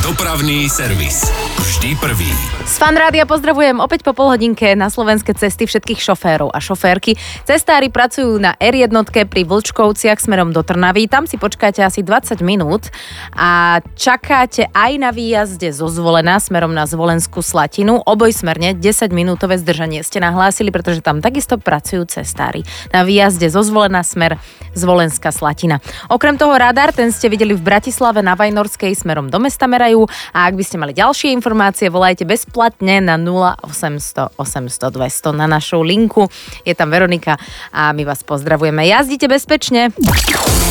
Dopravný servis. Vždy prvý. Z Fan Rádia pozdravujem opäť po polhodinke na slovenské cesty všetkých šoférov a šoférky. Cestári pracujú na R1 pri Vlčkovciach smerom do Trnavy. Tam si počkáte asi 20 minút a čakáte aj na výjazde zo Zvolena smerom na Zvolenskú Slatinu. Obojsmerne 10-minútové zdržanie ste nahlásili, pretože tam takisto pracujú cestári. Na výjazde zo Zvolena smer Zvolenská Slatina. Okrem toho radar, ten ste videli v Bratislave na Vajnorskej smerom do mesta merajú a ak by ste mali ďalšie informácie, volajte bezplatne na 0800 800 200 na našu linku. Je tam Veronika a my vás pozdravujeme. Jazdite bezpečne.